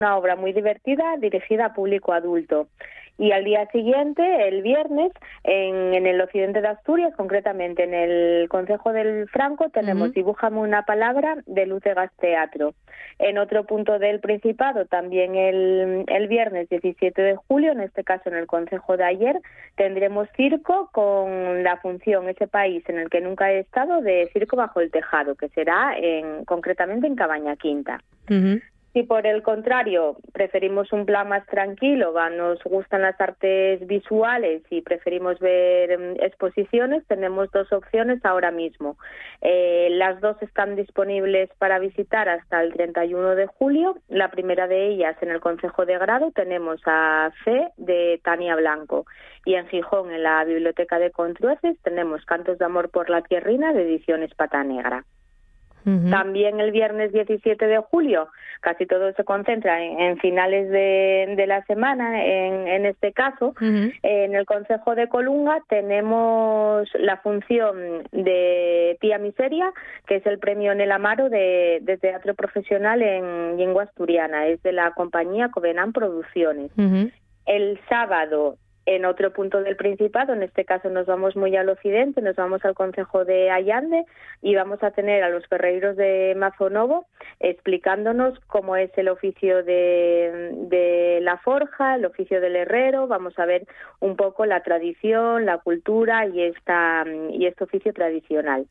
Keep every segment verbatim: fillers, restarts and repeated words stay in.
Una obra muy divertida dirigida a público adulto. Y al día siguiente, el viernes, en, en el occidente de Asturias, concretamente en el concejo del Franco, tenemos uh-huh. Dibújame una palabra, de Luz de Gas Teatro. En otro punto del Principado, también el, el viernes diecisiete de julio, en este caso en el concejo de Ayer, tendremos circo con la función Ese país en el que nunca he estado, de Circo bajo el tejado, que será en, concretamente en Cabaña Quinta. Uh-huh. Si por el contrario preferimos un plan más tranquilo, va, nos gustan las artes visuales y preferimos ver um, exposiciones, tenemos dos opciones ahora mismo. Eh, las dos están disponibles para visitar hasta el treinta y uno de julio. La primera de ellas, en el Concejo de Grado, tenemos a Fe, de Tania Blanco. Y en Gijón, en la Biblioteca de Contrueces, tenemos Cantos de amor por la tierrina, de Ediciones Pata Negra. Uh-huh. También el viernes diecisiete de julio, casi todo se concentra en, en finales de, de la semana, en, en este caso, uh-huh. en el Concejo de Colunga tenemos la función de Tía Miseria, que es el premio Nel Amaro de, de teatro profesional en lengua asturiana, es de la compañía Covenant Producciones. Uh-huh. El sábado, en otro punto del Principado, en este caso nos vamos muy al occidente, nos vamos al concejo de Allande y vamos a tener a los ferreiros de Mazonovo explicándonos cómo es el oficio de, de la forja, el oficio del herrero. Vamos a ver un poco la tradición, la cultura y, esta, y este oficio tradicional.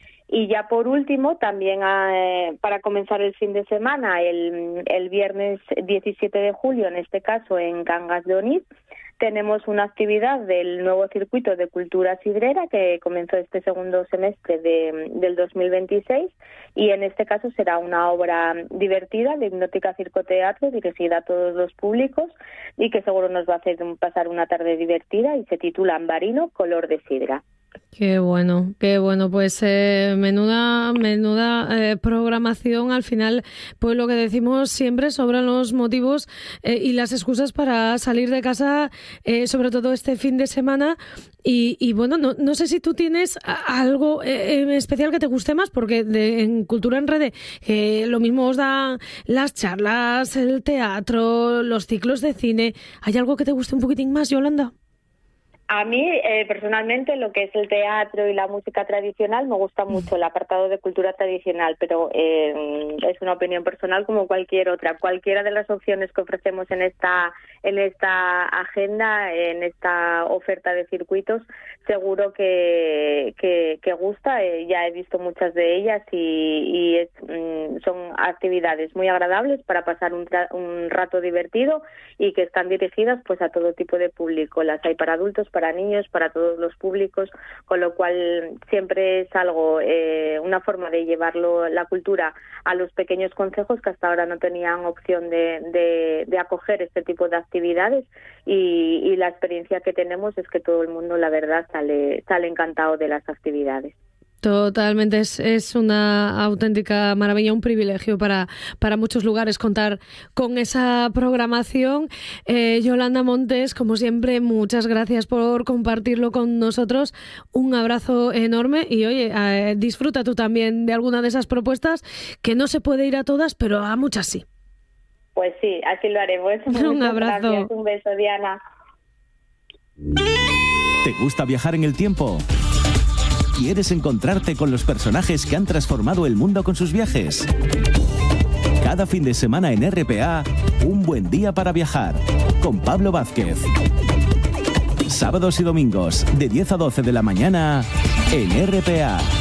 Y ya por último, también eh, para comenzar el fin de semana, el, el viernes diecisiete de julio, en este caso en Cangas de Onís, tenemos una actividad del nuevo circuito de cultura sidrera que comenzó este segundo semestre de, del dos mil veintiséis, y en este caso será una obra divertida de hipnótica circoteatro dirigida a todos los públicos y que seguro nos va a hacer pasar una tarde divertida, y se titula Ambarino, color de sidra. Qué bueno, qué bueno, pues eh, menuda, menuda eh, programación. Al final, pues lo que decimos siempre, sobran los motivos eh, y las excusas para salir de casa, eh, sobre todo este fin de semana. Y, y bueno, no, no sé si tú tienes algo eh, en especial que te guste más, porque de, en Cultura en Rede eh, lo mismo os dan las charlas, el teatro, los ciclos de cine. ¿Hay algo que te guste un poquitín más, Yolanda? A mí, eh, personalmente, lo que es el teatro y la música tradicional me gusta mucho, el apartado de cultura tradicional, pero eh, es una opinión personal como cualquier otra. Cualquiera de las opciones que ofrecemos en esta en esta agenda, en esta oferta de circuitos, seguro que, que, que gusta. Eh, ya he visto muchas de ellas y, y es, mm, son actividades muy agradables para pasar un, tra- un rato divertido y que están dirigidas pues a todo tipo de público. Las hay para adultos, para niños, para todos los públicos, con lo cual siempre es algo, eh, una forma de llevarlo, la cultura, a los pequeños concejos que hasta ahora no tenían opción de, de, de acoger este tipo de actividades, y, y la experiencia que tenemos es que todo el mundo, la verdad, sale, sale encantado de las actividades. Totalmente, es, es una auténtica maravilla, un privilegio para, para muchos lugares contar con esa programación. Eh, Yolanda Montes, como siempre, muchas gracias por compartirlo con nosotros. Un abrazo enorme y, oye, eh, disfruta tú también de alguna de esas propuestas, que no se puede ir a todas, pero a muchas sí. Pues sí, así lo haremos. Un abrazo. Gracias. Un beso, Diana. ¿Te gusta viajar en el tiempo? ¿Quieres encontrarte con los personajes que han transformado el mundo con sus viajes? Cada fin de semana en R P A, Un buen día para viajar, con Pablo Vázquez. Sábados y domingos, de diez a doce de la mañana, en R P A.